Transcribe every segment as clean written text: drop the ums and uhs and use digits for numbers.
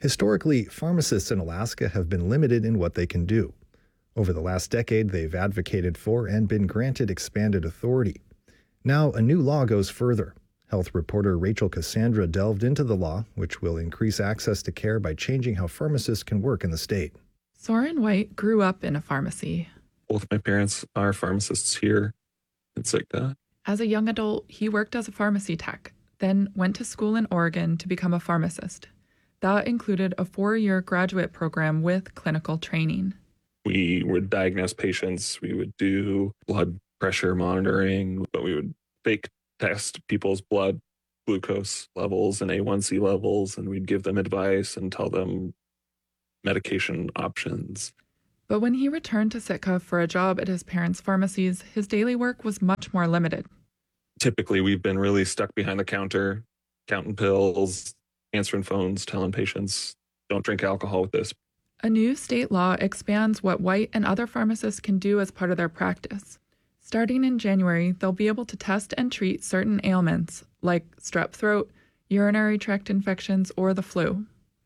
Historically, pharmacists in Alaska have been limited in what they can do. Over the last decade, they've advocated for and been granted expanded authority. Now, a new law goes further. Health reporter Rachel Cassandra delved into the law, which will increase access to care by changing how pharmacists can work in the state. Soren White grew up in a pharmacy. Both my parents are pharmacists here in Sitka. As a young adult, he worked as a pharmacy tech, then went to school in Oregon to become a pharmacist. That included a 4-year graduate program with clinical training. We would diagnose patients, we would do blood pressure monitoring, but we would fake test people's blood glucose levels and A1C levels, and we'd give them advice and tell them medication options. But when he returned to Sitka for a job at his parents' pharmacies, his daily work was much more limited. Typically, we've been really stuck behind the counter, counting pills, answering phones, telling patients, don't drink alcohol with this. A new state law expands what White and other pharmacists can do as part of their practice. Starting in January, they'll be able to test and treat certain ailments like strep throat, urinary tract infections, or the flu.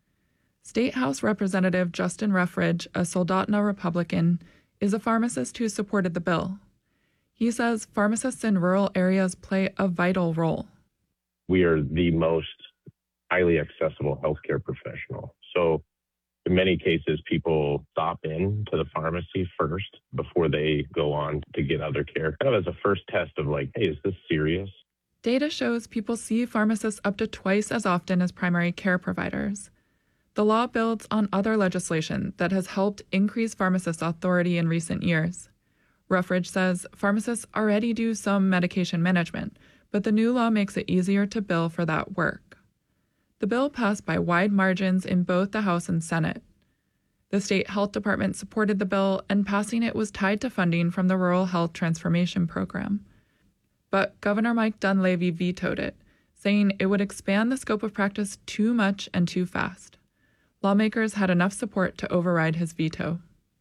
State House Representative Justin Ruffridge, a Soldotna Republican, is a pharmacist who supported the bill. He says pharmacists in rural areas play a vital role. We are the most highly accessible healthcare professional. So in many cases, people stop in to the pharmacy first before they go on to get other care, kind of as a first test of like, hey, is this serious? Data shows people see pharmacists up to twice as often as primary care providers. The law builds on other legislation that has helped increase pharmacists' authority in recent years. Ruffridge says pharmacists already do some medication management, but the new law makes it easier to bill for that work. The bill passed by wide margins in both the House and Senate. The state health department supported the bill, and passing it was tied to funding from the Rural Health Transformation Program. But Governor Mike Dunleavy vetoed it, saying it would expand the scope of practice too much and too fast. Lawmakers had enough support to override his veto.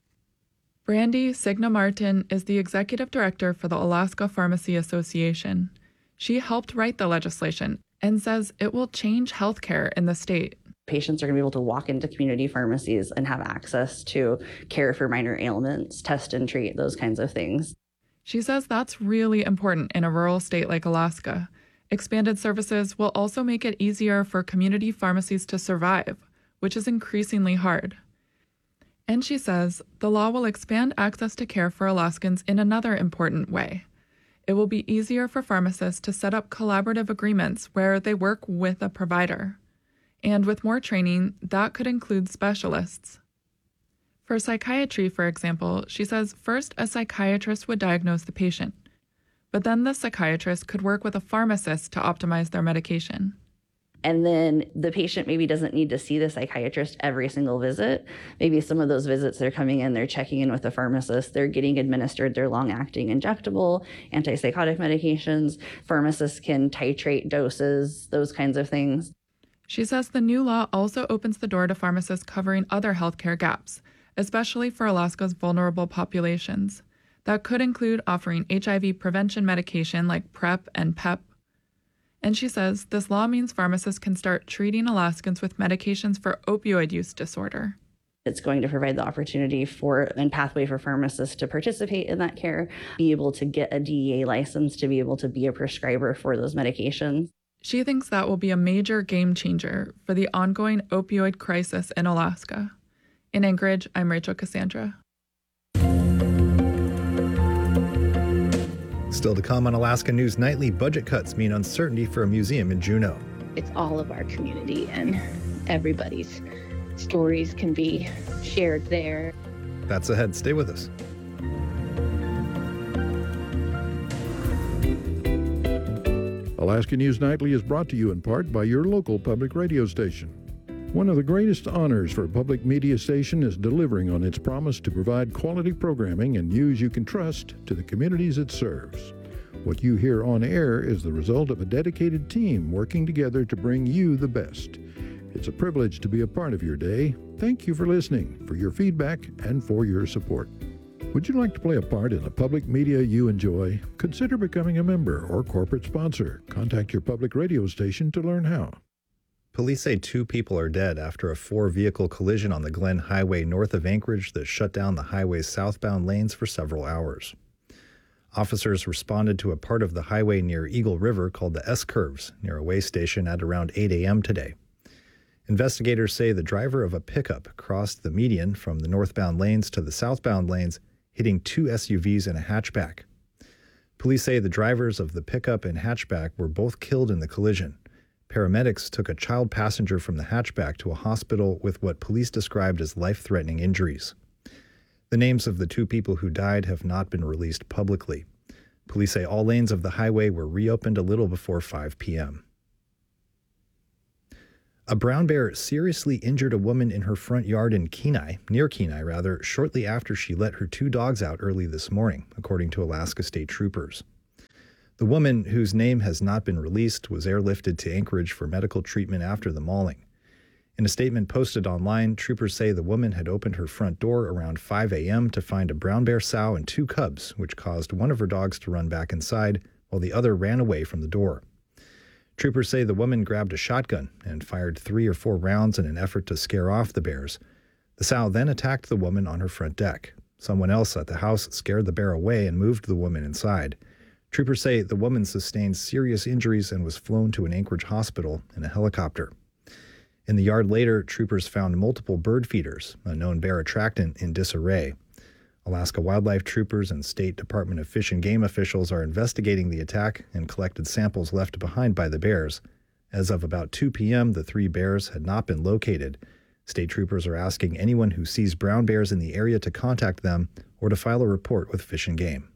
Brandy Signa Martin is the executive director for the Alaska Pharmacy Association. She helped write the legislation and says it will change healthcare in the state. Patients are going to be able to walk into community pharmacies and have access to care for minor ailments, test and treat, those kinds of things. She says that's really important in a rural state like Alaska. Expanded services will also make it easier for community pharmacies to survive, which is increasingly hard. And she says the law will expand access to care for Alaskans in another important way. It will be easier for pharmacists to set up collaborative agreements where they work with a provider. And with more training, that could include specialists. For psychiatry, for example, she says first a psychiatrist would diagnose the patient, but then the psychiatrist could work with a pharmacist to optimize their medication. And then the patient maybe doesn't need to see the psychiatrist every single visit. Maybe some of those visits they're coming in, they're checking in with the pharmacist, they're getting administered their long-acting injectable, antipsychotic medications. Pharmacists can titrate doses, those kinds of things. She says the new law also opens the door to pharmacists covering other healthcare gaps, especially for Alaska's vulnerable populations. That could include offering HIV prevention medication like PrEP and PEP. And she says this law means pharmacists can start treating Alaskans with medications for opioid use disorder. It's going to provide the opportunity for and pathway for pharmacists to participate in that care, be able to get a DEA license to be able to be a prescriber for those medications. She thinks that will be a major game changer for the ongoing opioid crisis in Alaska. In Anchorage, I'm Rachel Cassandra. Still to come on Alaska News Nightly, budget cuts mean uncertainty for a museum in Juneau. It's all of our community, and everybody's stories can be shared there. That's ahead. Stay with us. Alaska News Nightly is brought to you in part by your local public radio station. One of the greatest honors for a public media station is delivering on its promise to provide quality programming and news you can trust to the communities it serves. What you hear on air is the result of a dedicated team working together to bring you the best. It's a privilege to be a part of your day. Thank you for listening, for your feedback, and for your support. Would you like to play a part in the public media you enjoy? Consider becoming a member or corporate sponsor. Contact your public radio station to learn how. Police say 2 people are dead after a 4-vehicle collision on the Glen Highway north of Anchorage that shut down the highway's southbound lanes for several hours. Officers responded to a part of the highway near Eagle River called the S-Curves near a way station at around 8 a.m. today. Investigators say the driver of a pickup crossed the median from the northbound lanes to the southbound lanes, hitting 2 SUVs and a hatchback. Police say the drivers of the pickup and hatchback were both killed in the collision. Paramedics took a child passenger from the hatchback to a hospital with what police described as life-threatening injuries. The names of the 2 people who died have not been released publicly. Police say all lanes of the highway were reopened a little before 5 p.m. A brown bear seriously injured a woman in her front yard in near Kenai, shortly after she let her 2 dogs out early this morning, according to Alaska State Troopers. The woman, whose name has not been released, was airlifted to Anchorage for medical treatment after the mauling. In a statement posted online, troopers say the woman had opened her front door around 5 a.m. to find a brown bear sow and 2 cubs, which caused one of her dogs to run back inside, while the other ran away from the door. Troopers say the woman grabbed a shotgun and fired 3 or 4 rounds in an effort to scare off the bears. The sow then attacked the woman on her front deck. Someone else at the house scared the bear away and moved the woman inside. Troopers say the woman sustained serious injuries and was flown to an Anchorage hospital in a helicopter. In the yard later, troopers found multiple bird feeders, a known bear attractant, in disarray. Alaska Wildlife Troopers and State Department of Fish and Game officials are investigating the attack and collected samples left behind by the bears. As of about 2 p.m., the 3 bears had not been located. State troopers are asking anyone who sees brown bears in the area to contact them or to file a report with Fish and Game.